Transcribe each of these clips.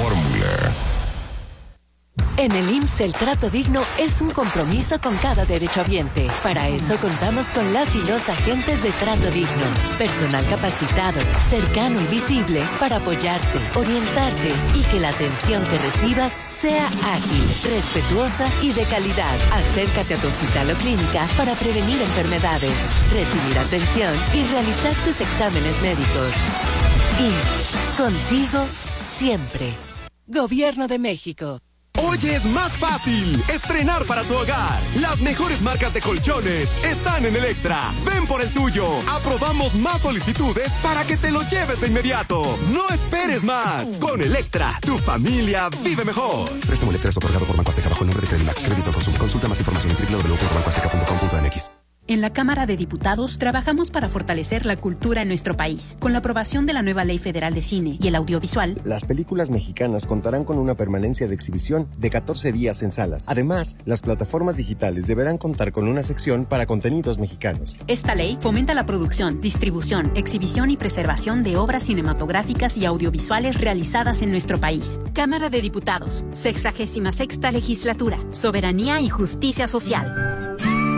Fórmula. En el IMSS el trato digno es un compromiso con cada derechohabiente. Para eso contamos con las y los agentes de trato digno. Personal capacitado, cercano y visible para apoyarte, orientarte y que la atención que recibas sea ágil, respetuosa y de calidad. Acércate a tu hospital o clínica para prevenir enfermedades, recibir atención y realizar tus exámenes médicos. IMSS, contigo siempre. Gobierno de México. Hoy es más fácil estrenar para tu hogar. Las mejores marcas de colchones están en Electra. Ven por el tuyo. Aprobamos más solicitudes para que te lo lleves de inmediato. No esperes más. Con Electra, tu familia vive mejor. Préstamo Electra es otorgado por Banco Azteca bajo el nombre de Credimax. Crédito Consumo. Consulta más información en www.bancoazteca.com.mx. En la Cámara de Diputados trabajamos para fortalecer la cultura en nuestro país. Con la aprobación de la nueva Ley Federal de Cine y el Audiovisual, las películas mexicanas contarán con una permanencia de exhibición de 14 días en salas. Además, las plataformas digitales deberán contar con una sección para contenidos mexicanos. Esta ley fomenta la producción, distribución, exhibición y preservación de obras cinematográficas y audiovisuales realizadas en nuestro país. Cámara de Diputados, 66ª Legislatura, Soberanía y Justicia Social.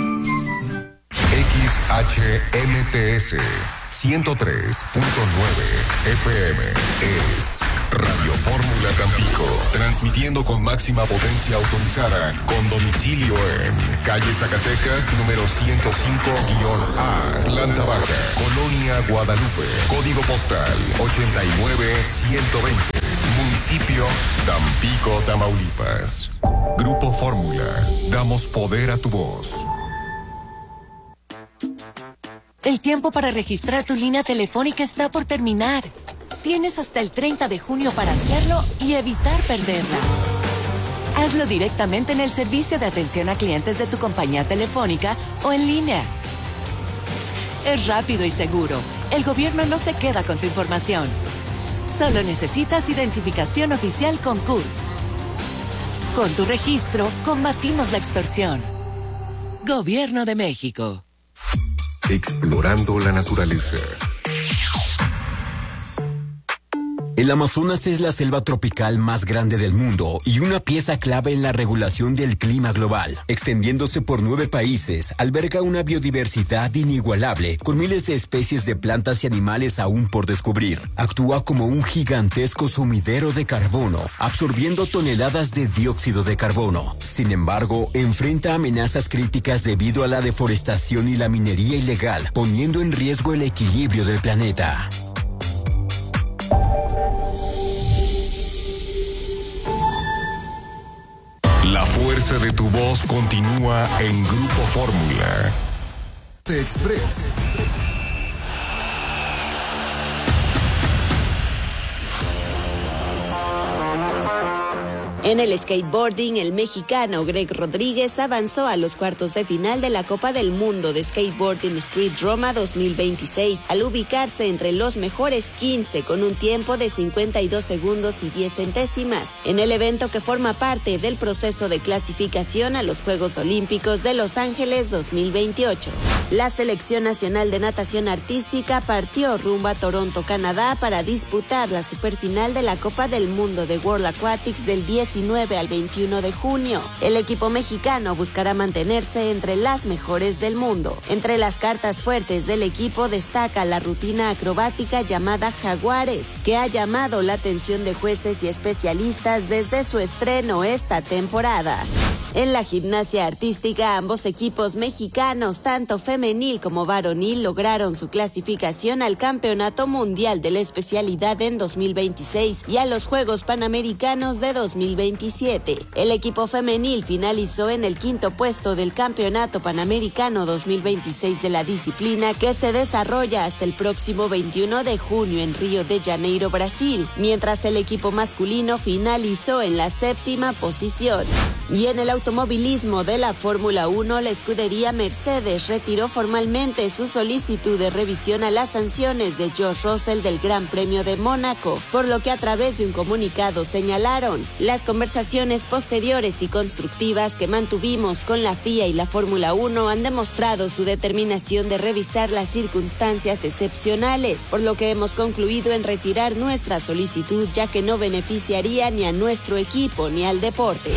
XHMTS 103.9 FM es Radio Fórmula Tampico, transmitiendo con máxima potencia autorizada, con domicilio en calle Zacatecas, número 105-A, planta baja, Colonia Guadalupe, código postal 89120, municipio Tampico, Tamaulipas. Grupo Fórmula, damos poder a tu voz. El tiempo para registrar tu línea telefónica está por terminar. Tienes hasta el 30 de junio para hacerlo y evitar perderla. Hazlo directamente en el servicio de atención a clientes de tu compañía telefónica o en línea. Es rápido y seguro. El gobierno no se queda con tu información. Solo necesitas identificación oficial con CURP. Con tu registro, combatimos la extorsión. Gobierno de México. Explorando la naturaleza. El Amazonas es la selva tropical más grande del mundo y una pieza clave en la regulación del clima global. Extendiéndose por 9 países, alberga una biodiversidad inigualable, con miles de especies de plantas y animales aún por descubrir. Actúa como un gigantesco sumidero de carbono, absorbiendo toneladas de dióxido de carbono. Sin embargo, enfrenta amenazas críticas debido a la deforestación y la minería ilegal, poniendo en riesgo el equilibrio del planeta. La fuerza de tu voz continúa en Grupo Fórmula. Express. En el skateboarding, el mexicano Greg Rodríguez avanzó a los cuartos de final de la Copa del Mundo de Skateboarding Street Roma 2026 al ubicarse entre los mejores 15 con un tiempo de 52 segundos y 10 centésimas en el evento que forma parte del proceso de clasificación a los Juegos Olímpicos de Los Ángeles 2028. La Selección Nacional de Natación Artística partió rumbo a Toronto, Canadá para disputar la superfinal de la Copa del Mundo de World Aquatics del 19 al 21 de junio. El equipo mexicano buscará mantenerse entre las mejores del mundo. Entre las cartas fuertes del equipo destaca la rutina acrobática llamada Jaguares, que ha llamado la atención de jueces y especialistas desde su estreno esta temporada. En la gimnasia artística, ambos equipos mexicanos, tanto femenil como varonil, lograron su clasificación al Campeonato Mundial de la especialidad en 2026 y a los Juegos Panamericanos de 2027. El equipo femenil finalizó en el 5º puesto del Campeonato Panamericano 2026 de la disciplina, que se desarrolla hasta el próximo 21 de junio en Río de Janeiro, Brasil, mientras el equipo masculino finalizó en la 7ª posición. Y en el automovilismo de la Fórmula 1, la escudería Mercedes retiró formalmente su solicitud de revisión a las sanciones de George Russell del Gran Premio de Mónaco, por lo que a través de un comunicado señalaron: las conversaciones posteriores y constructivas que mantuvimos con la FIA y la Fórmula 1 han demostrado su determinación de revisar las circunstancias excepcionales, por lo que hemos concluido en retirar nuestra solicitud, ya que no beneficiaría ni a nuestro equipo ni al deporte.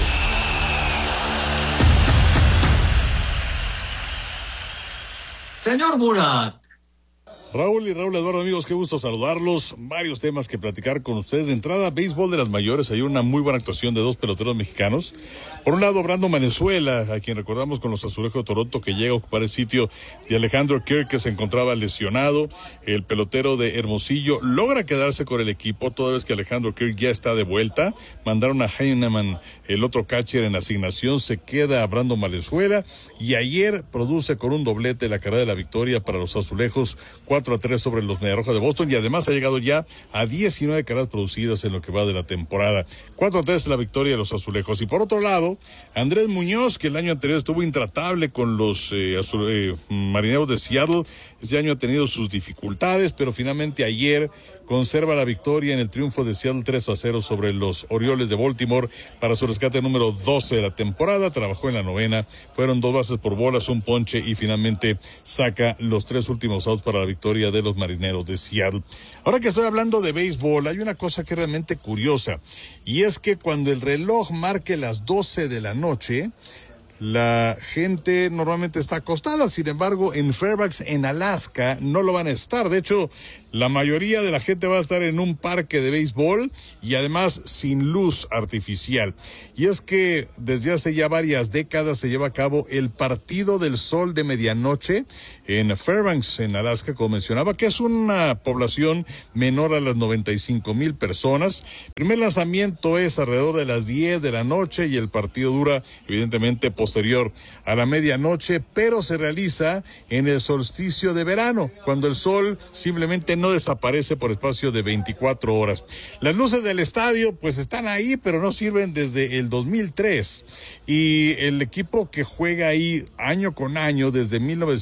Señor Murat. Raúl y Raúl Eduardo, amigos, qué gusto saludarlos. Varios temas que platicar con ustedes. De entrada, béisbol de las mayores. Hay una muy buena actuación de dos peloteros mexicanos. Por un lado, Brandon Valenzuela, a quien recordamos con los Azulejos de Toronto, que llega a ocupar el sitio de Alejandro Kirk, que se encontraba lesionado. El pelotero de Hermosillo logra quedarse con el equipo, toda vez que Alejandro Kirk ya está de vuelta. Mandaron a Heinemann, el otro catcher en asignación. Se queda a Brandon Valenzuela. Y ayer produce con un doblete la carrera de la victoria para los Azulejos, 4-3 sobre los Mediarrojas de Boston, y además ha llegado ya a 19 carreras producidas en lo que va de la temporada. 4-3 la victoria de los Azulejos. Y por otro lado, Andrés Muñoz, que el año anterior estuvo intratable con los Marineros de Seattle, este año ha tenido sus dificultades, pero finalmente ayer conserva la victoria en el triunfo de Seattle 3-0 sobre los Orioles de Baltimore para su rescate número 12 de la temporada. Trabajó en la novena, fueron 2 bases por bolas, un ponche, y finalmente saca los 3 últimos outs para la victoria de los Marineros de Seattle. Ahora que estoy hablando de béisbol, hay una cosa que es realmente curiosa, y es que cuando el reloj marque las 12 de la noche, la gente normalmente está acostada. Sin embargo, en Fairbanks, en Alaska, no lo van a estar. De hecho, la mayoría de la gente va a estar en un parque de béisbol y además sin luz artificial. Y es que desde hace ya varias décadas se lleva a cabo el Partido del Sol de Medianoche en Fairbanks, en Alaska, como mencionaba, que es una población menor a las 95,000 personas. El primer lanzamiento es alrededor de las 10 de la noche y el partido dura, evidentemente, posterior a la medianoche, pero se realiza en el solsticio de verano, cuando el sol simplemente no desaparece por espacio de 24 horas. Las luces del estadio pues están ahí, pero no sirven desde el 2003, y el equipo que juega ahí año con año desde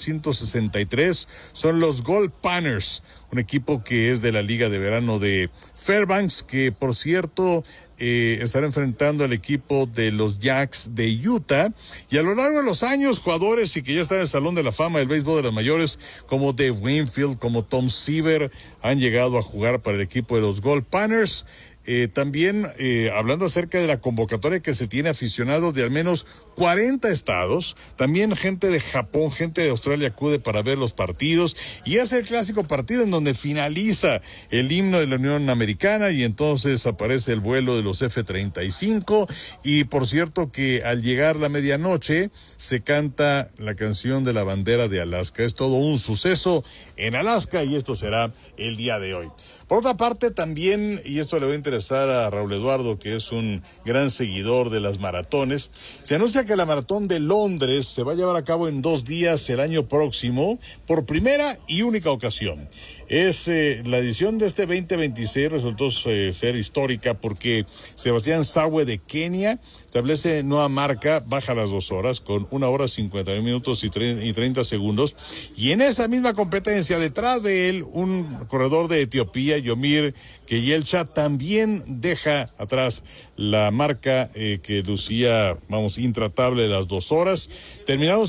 1963 son los Gold Panners, un equipo que es de la Liga de Verano de Fairbanks, que por cierto estará enfrentando al equipo de los Jacks de Utah. Y a lo largo de los años, jugadores y que ya están en el Salón de la Fama del béisbol de las mayores, como Dave Winfield, como Tom Seaver, han llegado a jugar para el equipo de los Gold Panners. También hablando acerca de la convocatoria, que se tiene aficionados de al menos 40 estados, también gente de Japón, gente de Australia acude para ver los partidos, y es el clásico partido en donde finaliza el himno de la Unión Americana y entonces aparece el vuelo de los F-35, y por cierto que al llegar la medianoche se canta la canción de la bandera de Alaska. Es todo un suceso en Alaska y esto será el día de hoy. Por otra parte también, y esto le va a interesar a Raúl Eduardo, que es un gran seguidor de las maratones, se anuncia que la maratón de Londres se va a llevar a cabo en 2 días el año próximo, por primera y única ocasión. Es la edición de este 2026 resultó ser histórica porque Sebastián Sawe de Kenia establece nueva marca, baja las 2 horas con 1 hora 59 minutos y 30 segundos. Y en esa misma competencia, detrás de él, un corredor de Etiopía, Yomir Keyelcha, también deja atrás la marca que lucía, intratable, las 2 horas. Terminaron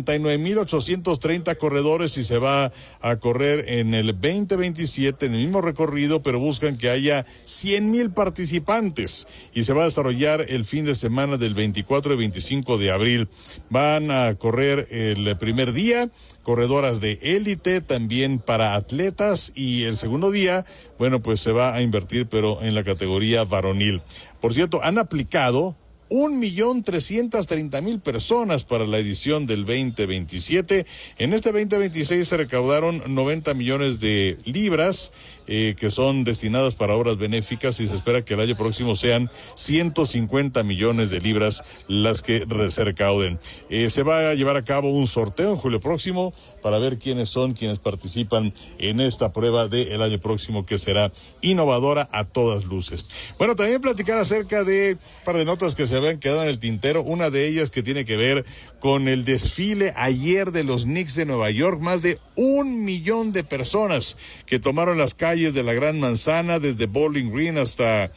59,830 corredores y se va a correr en el 2027 en el mismo recorrido, pero buscan que haya 100,000 participantes y se va a desarrollar el fin de semana del 24 y 25 de abril. Van a correr el primer día corredoras de élite, también para atletas, y el segundo día, pues se va a invertir, pero en la categoría varonil. Por cierto, han aplicado 1,330,000 personas para la edición del 2027. En este 2026 se recaudaron 90 millones de libras que son destinadas para obras benéficas, y se espera que el año próximo sean 150 millones de libras las que se recauden. Se va a llevar a cabo un sorteo en julio próximo para ver quiénes son quienes participan en esta prueba del año próximo, que será innovadora a todas luces. Bueno, también platicar acerca de un par de notas que se habían quedado en el tintero, una de ellas que tiene que ver con el desfile ayer de los Knicks de Nueva York. Más de 1 millón de personas que tomaron las calles de la Gran Manzana, desde Bowling Green hasta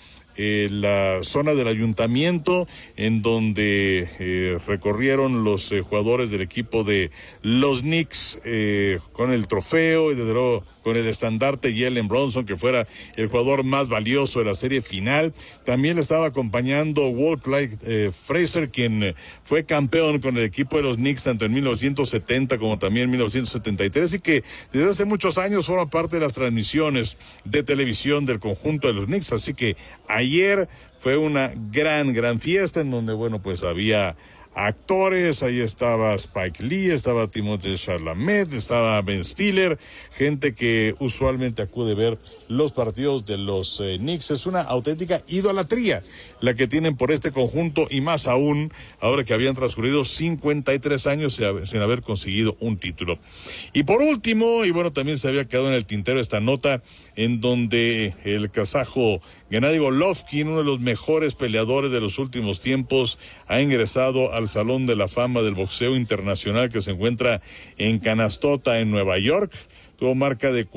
la zona del ayuntamiento, en donde recorrieron los jugadores del equipo de los Knicks con el trofeo y desde luego con el estandarte Jalen Brunson, que fuera el jugador más valioso de la serie final. También le estaba acompañando Walt Clyde Frazier, quien fue campeón con el equipo de los Knicks tanto en 1970 como también en 1973, y que desde hace muchos años forma parte de las transmisiones de televisión del conjunto de los Knicks. Así que ayer fue una gran fiesta en donde, bueno, pues había actores, ahí estaba Spike Lee, estaba Timothée Chalamet, estaba Ben Stiller, gente que usualmente acude a ver los partidos de los Knicks. Es una auténtica idolatría la que tienen por este conjunto, y más aún ahora que habían transcurrido 53 años sin haber conseguido un título. Y por último, y bueno, también se había quedado en el tintero esta nota en donde el kazajo Gennady Golovkin, uno de los mejores peleadores de los últimos tiempos, ha ingresado al Salón de la Fama del Boxeo Internacional que se encuentra en Canastota, en Nueva York. Tuvo marca de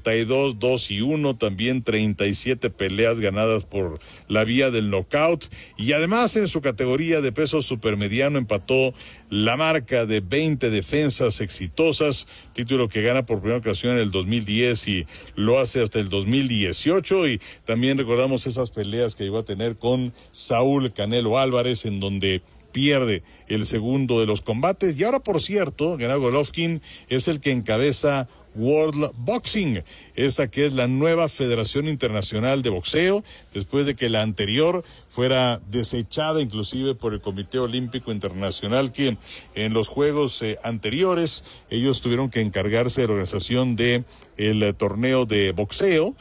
42-2-1, también 37 peleas ganadas por la vía del knockout, y además en su categoría de peso supermediano empató la marca de 20 defensas exitosas, título que gana por primera ocasión en el 2010 y lo hace hasta el 2018, y también recordamos esas peleas que iba a tener con Saúl Canelo Álvarez, en donde pierde el segundo de los combates. Y ahora, por cierto, Gennady Golovkin es el que encabeza World Boxing, esta que es la nueva Federación Internacional de Boxeo, después de que la anterior fuera desechada inclusive por el Comité Olímpico Internacional, que en los juegos anteriores ellos tuvieron que encargarse de la organización de el torneo de boxeo,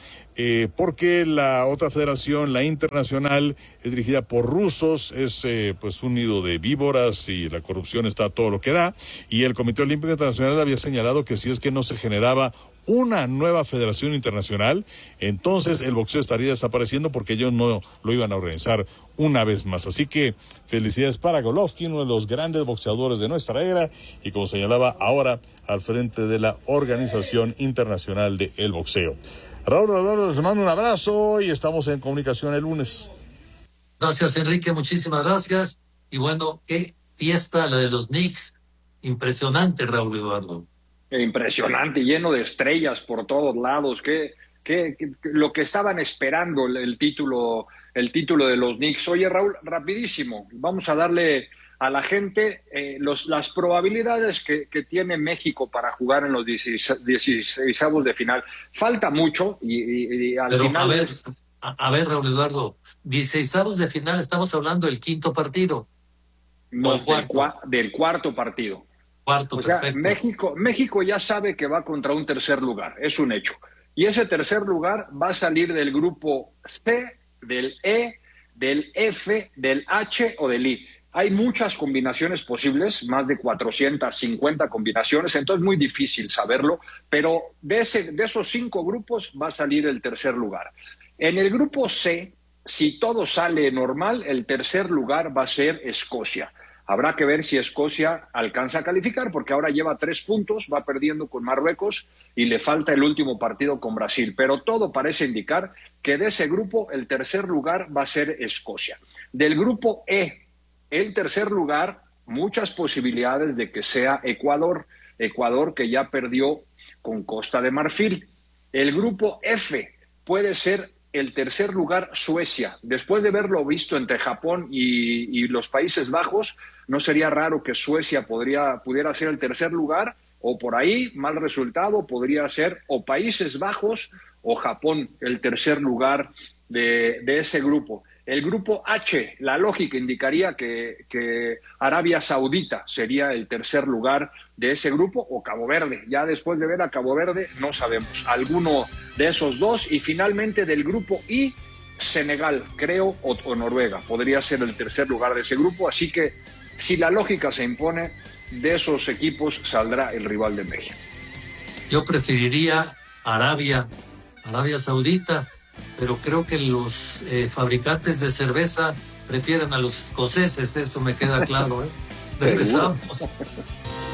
porque la otra federación, la internacional, es dirigida por rusos, es pues un nido de víboras y la corrupción está a todo lo que da, y el Comité Olímpico Internacional había señalado que si es que no se generaba una nueva federación internacional, entonces el boxeo estaría desapareciendo, porque ellos no lo iban a organizar una vez más. Así que felicidades para Golovkin, uno de los grandes boxeadores de nuestra era, y como señalaba, ahora al frente de la Organización Internacional del Boxeo. Raúl, les mando un abrazo y estamos en comunicación el lunes. Gracias, Enrique, muchísimas gracias. Y bueno, qué fiesta la de los Knicks. Impresionante, Raúl Eduardo. Impresionante, lleno de estrellas por todos lados. Que lo que estaban esperando, el título de los Knicks. Oye, Raúl, rapidísimo, vamos a darle a la gente las probabilidades que tiene México para jugar en los 16avos de final. Falta mucho y al Pero final... A ver, Raúl Eduardo, 16avos de final, estamos hablando del quinto partido. No, del cuarto partido. Cuarto, o sea, perfecto. México ya sabe que va contra un tercer lugar, es un hecho. Y ese tercer lugar va a salir del grupo C, del E, del F, del H o del I. Hay muchas combinaciones posibles, más de 450 combinaciones, entonces es muy difícil saberlo, pero de esos 5 grupos va a salir el tercer lugar. En el grupo C, si todo sale normal, el tercer lugar va a ser Escocia. Habrá que ver si Escocia alcanza a calificar, porque ahora lleva 3 puntos, va perdiendo con Marruecos y le falta el último partido con Brasil. Pero todo parece indicar que de ese grupo el tercer lugar va a ser Escocia. Del grupo E, el tercer lugar, muchas posibilidades de que sea Ecuador que ya perdió con Costa de Marfil. El grupo F puede ser el tercer lugar Suecia. Después de verlo visto entre Japón y los Países Bajos, no sería raro que Suecia pudiera ser el tercer lugar, o por ahí, mal resultado, podría ser o Países Bajos o Japón el tercer lugar de ese grupo. El grupo H, la lógica indicaría que Arabia Saudita sería el tercer lugar de ese grupo, o Cabo Verde. Ya después de ver a Cabo Verde, no sabemos. Alguno de esos dos. Y finalmente del grupo I, Senegal, creo, o Noruega. Podría ser el tercer lugar de ese grupo. Así que, si la lógica se impone, de esos equipos saldrá el rival de México. Yo preferiría Arabia Saudita, pero creo que los fabricantes de cerveza prefieren a los escoceses, eso me queda claro, ¿eh? Regresamos.